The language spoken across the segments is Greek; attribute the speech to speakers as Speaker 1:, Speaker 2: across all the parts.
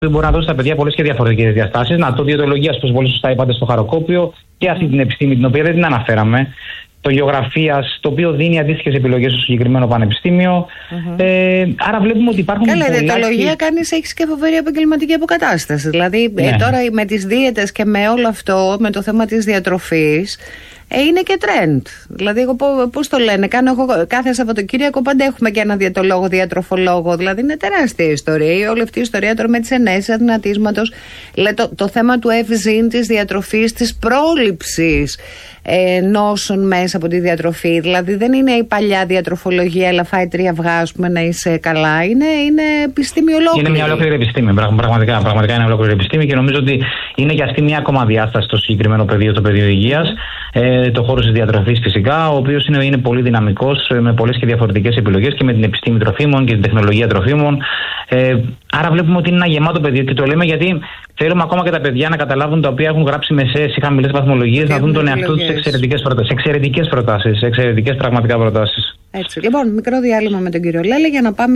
Speaker 1: μπορεί να δώσει στα παιδιά πολλές και διαφορετικές διαστάσεις. Να το διαιτολογίας, όπως πολύ σωστά είπατε, στο χαροκόπιο, και αυτή την επιστήμη την οποία δεν την αναφέραμε. Το γεωγραφίας, το οποίο δίνει αντίστοιχες επιλογές στο συγκεκριμένο πανεπιστήμιο. Άρα βλέπουμε ότι υπάρχουν.
Speaker 2: Καλά, η διαιτολογία έχεις και φοβερή επαγγελματική αποκατάσταση. Δηλαδή, τώρα με τις δίαιτες και με όλο αυτό, με το θέμα της διατροφής, είναι και trend. Δηλαδή, εγώ πώς το λένε, εγώ κάθε Σαββατοκύριακο πάντα έχουμε και ένα διαιτολόγο, διατροφολόγο. Δηλαδή, είναι τεράστια ιστορία. Όλη αυτή η ιστορία τώρα με τις ενέσεις αδυνατίσματος. Το θέμα του ευζήν, της διατροφής, της πρόληψης νόσων μέσα από τη διατροφή. Δηλαδή, δεν είναι η παλιά διατροφολογία, αλλά φάει 3 αυγά, ας πούμε, να είσαι καλά. Είναι επιστήμη ολόκληρη.
Speaker 1: Είναι μια ολόκληρη επιστήμη. Πραγματικά είναι ολόκληρη επιστήμη και νομίζω ότι είναι και αυτή μια ακόμα διάσταση στο συγκεκριμένο πεδίο, το πεδίο υγείας. Το χώρο της διατροφής φυσικά, ο οποίος είναι πολύ δυναμικός, με πολλές και διαφορετικές επιλογές και με την επιστήμη τροφίμων και την τεχνολογία τροφίμων. Άρα βλέπουμε ότι είναι ένα γεμάτο πεδίο και το λέμε γιατί θέλουμε ακόμα και τα παιδιά να καταλάβουν, τα οποία έχουν γράψει μεσαίες ή χαμηλές βαθμολογίες, να δουν τον εαυτό τους σε εξαιρετικές πραγματικά προτάσεις.
Speaker 2: Έτσι. Λοιπόν, μικρό διάλειμμα με τον κύριο Λέλε για να πάμε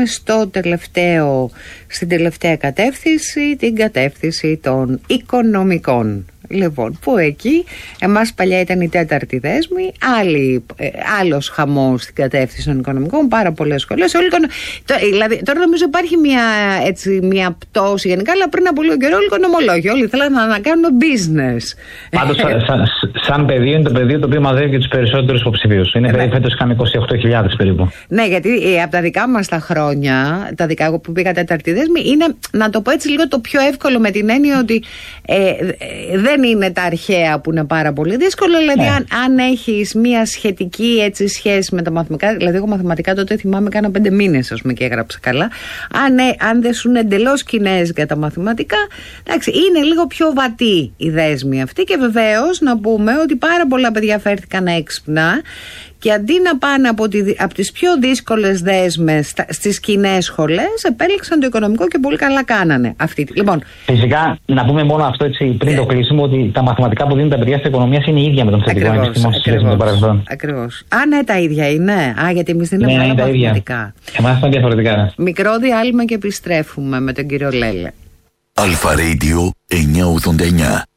Speaker 2: στην τελευταία κατεύθυνση, την κατεύθυνση των οικονομικών. Λοιπόν, που εκεί εμάς παλιά ήταν η 4η δέσμη, άλλος χαμός στην κατεύθυνση των οικονομικών, πάρα πολλές σχολές. Δηλαδή, τώρα νομίζω υπάρχει μια πτώση γενικά, αλλά πριν από λίγο καιρό όλοι οικονομολόγοι, όλοι θέλαν να κάνουν business.
Speaker 1: Πάντως, σαν πεδίο είναι το πεδίο το οποίο μαζεύει και τους περισσότερους υποψηφίους. Είναι φέτος είχαμε 28.000 περίπου. Ναι,
Speaker 2: γιατί από τα δικά μας τα χρόνια, τα δικά που πήγα 4η δέσμη, είναι, να το πω έτσι, λίγο το πιο εύκολο, με την έννοια ότι δεν είναι τα αρχαία που είναι πάρα πολύ δύσκολο. Δηλαδή, αν έχεις μια σχετική σχέση με τα μαθηματικά, δηλαδή, εγώ μαθηματικά τότε θυμάμαι κάνα 5 μήνες, ας πούμε, και έγραψα καλά. Αν δεν σου είναι εντελώς κοινές για τα μαθηματικά, εντάξει, είναι λίγο πιο βατή η δέσμη αυτή. Και βεβαίως να πούμε ότι πάρα πολλά παιδιά φέρθηκαν έξυπνα. Και αντί να πάνε από τις πιο δύσκολες δέσμες στις κοινές σχολές, επέλεξαν το οικονομικό και πολύ καλά κάνανε. Λοιπόν,
Speaker 1: φυσικά, να πούμε μόνο αυτό πριν το κλείσιμο, ότι τα μαθηματικά που δίνουν τα παιδιά στην οικονομία είναι ίδια με τον θετικό επιστήμο σε σχέση με το παρελθόν.
Speaker 2: Ακριβώς. Τα ίδια είναι. Γιατί εμείς δίνουμε άλλα μαθηματικά.
Speaker 1: Εμάς ήταν διαφορετικά.
Speaker 2: Μικρό διάλειμμα και επιστρέφουμε με τον κύριο Λέλε.
Speaker 3: Αλφα Radio 989.